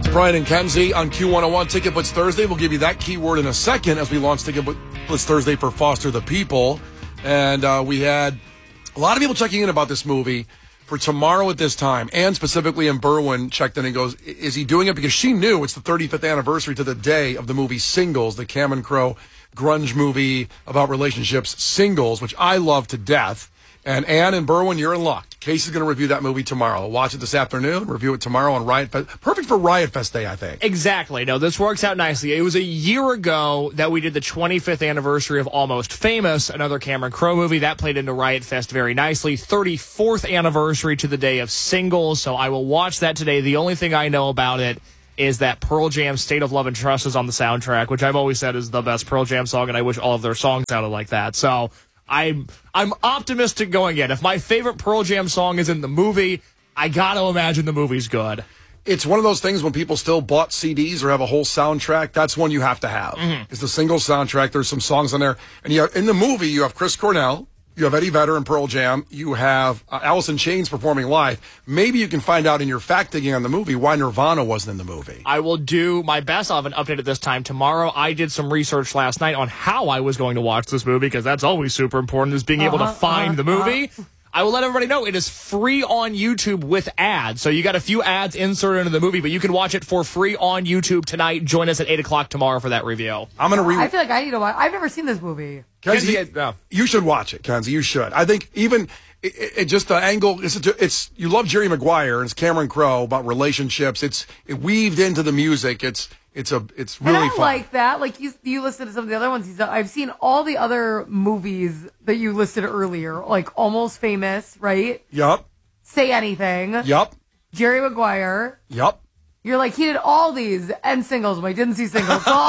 Brian and Kenzie on Q101 Ticket Blitz Thursday. We'll give you that keyword in a second as we launch Ticket Blitz Thursday for Foster the People. And we had a lot of people checking in about this movie for tomorrow at this time. And specifically in Berwyn checked in and goes, is he doing it? Because she knew it's the 35th anniversary to the day of the movie Singles, the Cameron Crowe grunge movie about relationships, Singles, which I love to death. And Ann and Berwyn, you're in luck. Casey's going to review that movie tomorrow. I'll watch it this afternoon, review it tomorrow on Riot Fest. Perfect for Riot Fest Day, I think. Exactly. No, this works out nicely. It was a year ago that we did the 25th anniversary of Almost Famous, another Cameron Crowe movie. That played into Riot Fest very nicely. 34th anniversary to the day of Singles, so I will watch that today. The only thing I know about it is that Pearl Jam's State of Love and Trust is on the soundtrack, which I've always said is the best Pearl Jam song, and I wish all of their songs sounded like that. So I'm optimistic going in. If my favorite Pearl Jam song is in the movie, I got to imagine the movie's good. It's one of those things when people still bought CDs or have a whole soundtrack, that's one you have to have. It's the single soundtrack. There's some songs on there. And in the movie, you have Chris Cornell, you have Eddie Vedder and Pearl Jam, you have Alice in Chains performing live. Maybe you can find out in your fact-digging on the movie why Nirvana wasn't in the movie. I will do my best. I'll have an update at this time tomorrow. I did some research last night on how I was going to watch this movie, because that's always super important, is being able to find the movie. I will let everybody know it is free on YouTube with ads. So you got a few ads inserted into the movie, but you can watch it for free on YouTube tonight. Join us at 8 o'clock tomorrow for that review. I'm going to I feel like I need to watch. I've never seen this movie. Kenzie, you should watch it, Kenzie. You should. I think even it just the angle. It's you love Jerry Maguire and it's Cameron Crowe about relationships. It weaved into the music. It's really fun. Like that. Like you listed some of the other ones. I've seen all the other movies that you listed earlier, like Almost Famous, right? Yup. Say Anything. Yup. Jerry Maguire. Yup. You're like, he did all these and Singles, but I didn't see Singles. So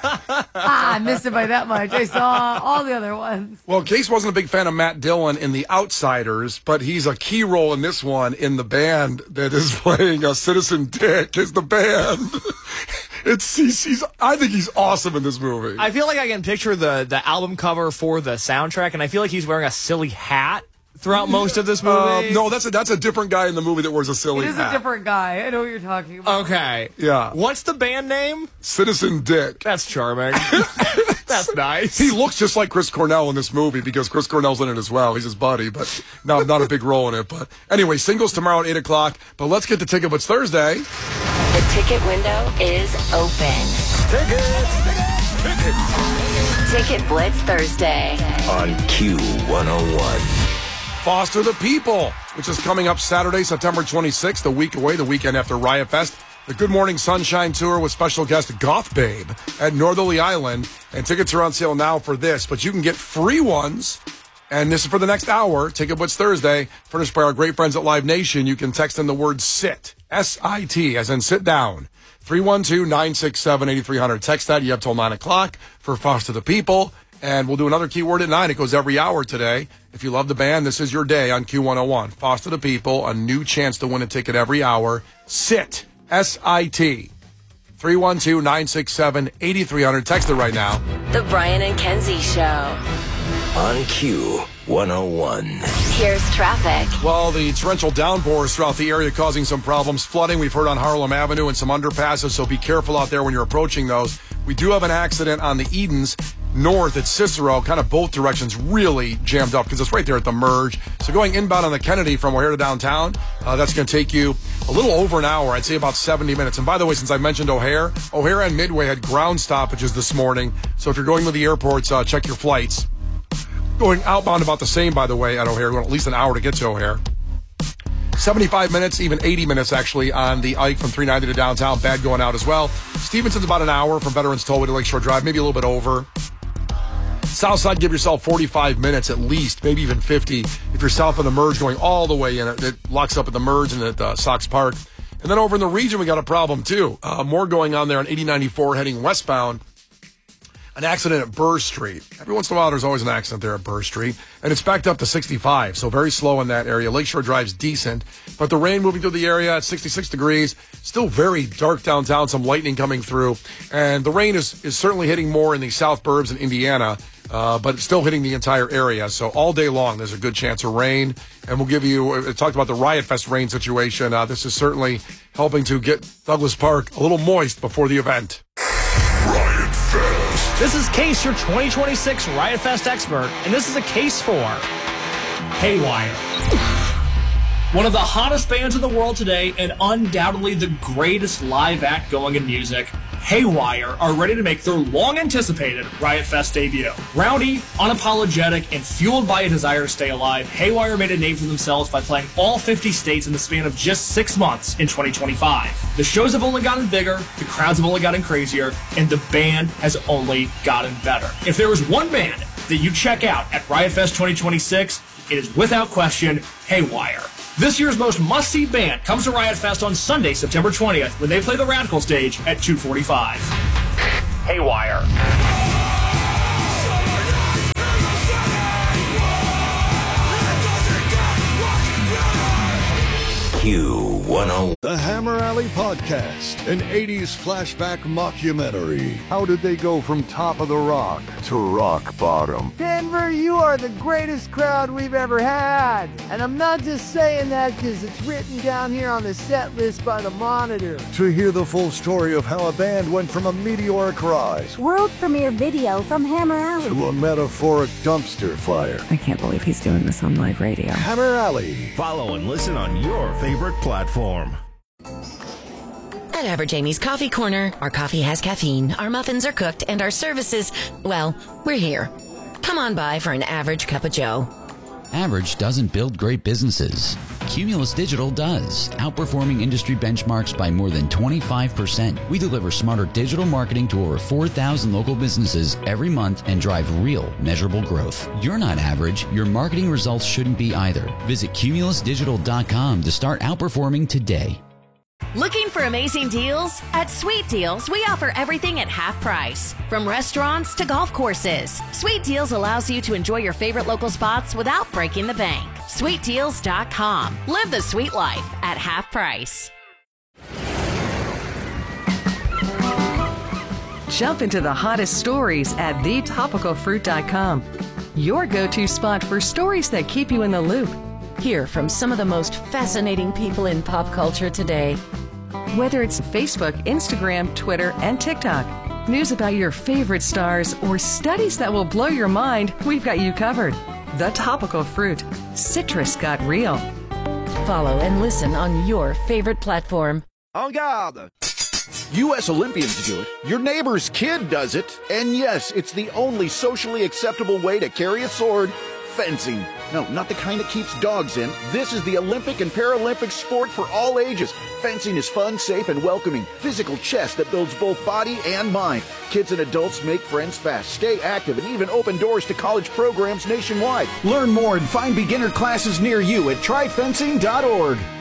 I missed it by that much. I saw all the other ones. Well, Case wasn't a big fan of Matt Dillon in The Outsiders, but he's a key role in this one in the band that is playing Citizen Dick is the band. I think he's awesome in this movie. I feel like I can picture the album cover for the soundtrack, and I feel like he's wearing a silly hat throughout most of this movie. No, that's a different guy in the movie that wears a silly hat. It is a different guy. I know what you're talking about. Okay. Yeah. What's the band name? Citizen Dick. That's charming. That's nice. He looks just like Chris Cornell in this movie because Chris Cornell's in it as well. He's his buddy, but not a big role in it. But anyway, Singles tomorrow at 8 o'clock. But let's get to Ticket Blitz Thursday. The ticket window is open. Ticket Blitz Thursday on Q101. Foster the People, which is coming up Saturday, September 26th, a week away, the weekend after Riot Fest. The Good Morning Sunshine Tour with special guest Goth Babe at Northerly Island. And tickets are on sale now for this, but you can get free ones. And this is for the next hour, Ticket Blitz Thursday, furnished by our great friends at Live Nation. You can text in the word SIT, S-I-T, as in sit down, 312-967-8300. Text that. You have till 9 o'clock for Foster the People. And we'll do another keyword at 9. It goes every hour today. If you love the band, this is your day on Q101. Foster the People, a new chance to win a ticket every hour. SIT, S-I-T, 312-967-8300. Text it right now. The Brian and Kenzie Show on Q101. Here's traffic. Well, the torrential downpours throughout the area causing some problems. Flooding, we've heard on Harlem Avenue and some underpasses, so be careful out there when you're approaching those. We do have an accident on the Edens north at Cicero, kind of both directions really jammed up because it's right there at the merge. So going inbound on the Kennedy from O'Hare to downtown, that's going to take you a little over an hour. I'd say about 70 minutes. And by the way, since I mentioned O'Hare and Midway had ground stoppages this morning. So if you're going to the airports, check your flights. Going outbound about the same, by the way, at O'Hare. Going at least an hour to get to O'Hare. 75 minutes, even 80 minutes, actually, on the Ike from 390 to downtown. Bad going out as well. Stevenson's about an hour from Veterans Tollway to Lakeshore Drive, maybe a little bit over. Southside, give yourself 45 minutes at least, maybe even 50. If you're south of the merge going all the way in, it locks up at the merge and at Sox Park. And then over in the region, we got a problem, too. More going on there on 8094 heading westbound. An accident at Burr Street. Every once in a while, there's always an accident there at Burr Street. And it's backed up to 65, so very slow in that area. Lakeshore Drive's decent. But the rain moving through the area at 66 degrees. Still very dark downtown, some lightning coming through. And the rain is certainly hitting more in the South Burbs in Indiana. but it's still hitting the entire area. So all day long, there's a good chance of rain. And we'll give you, talked about the Riot Fest rain situation. This is certainly helping to get Douglas Park a little moist before the event. Riot Fest. This is Case, your 2026 Riot Fest expert, and this is a case for Haywire. One of the hottest bands in the world today, and undoubtedly the greatest live act going in music, Haywire are ready to make their long-anticipated Riot Fest debut. Rowdy, unapologetic, and fueled by a desire to stay alive, Haywire made a name for themselves by playing all 50 states in the span of just 6 months in 2025. The shows have only gotten bigger, the crowds have only gotten crazier, and the band has only gotten better. If there is one band that you check out at Riot Fest 2026, it is without question Haywire. This year's most must-see band comes to Riot Fest on Sunday, September 20th, when they play the Radical stage at 2:45. Haywire. Q101. The Hammer Alley Podcast, an 80s flashback mockumentary. How did they go from top of the rock to rock bottom? Denver, you are the greatest crowd we've ever had. And I'm not just saying that because it's written down here on the set list by the Monitor. To hear the full story of how a band went from a meteoric rise World premiere video from Hammer Alley to a metaphoric dumpster fire. I can't believe he's doing this on live radio. Hammer Alley. Follow and listen on your favorite platform. At Average Amy's Coffee Corner, our coffee has caffeine, our muffins are cooked, and our services, well, we're here. Come on by for an average cup of joe. Average doesn't build great businesses. Cumulus Digital does, outperforming industry benchmarks by more than 25%. We deliver smarter digital marketing to over 4,000 local businesses every month and drive real, measurable growth. You're not average. Your marketing results shouldn't be either. Visit cumulusdigital.com to start outperforming today. Looking for amazing deals? At Sweet Deals, we offer everything at half price. From restaurants to golf courses, Sweet Deals allows you to enjoy your favorite local spots without breaking the bank. SweetDeals.com. Live the sweet life at half price. Jump into the hottest stories at thetopicalfruit.com. Your go-to spot for stories that keep you in the loop. Hear from some of the most fascinating people in pop culture today. Whether it's Facebook, Instagram, Twitter, and TikTok, news about your favorite stars, or studies that will blow your mind, we've got you covered. The Topical Fruit. Citrus got real. Follow and listen on your favorite platform. En garde! U.S. Olympians do it. Your neighbor's kid does it. And yes, it's the only socially acceptable way to carry a sword. Fencing. No, not the kind that keeps dogs in. This is the Olympic and Paralympic sport for all ages. Fencing is fun, safe, and welcoming. Physical chess that builds both body and mind. Kids and adults make friends fast, stay active, and even open doors to college programs nationwide. Learn more and find beginner classes near you at tryfencing.org.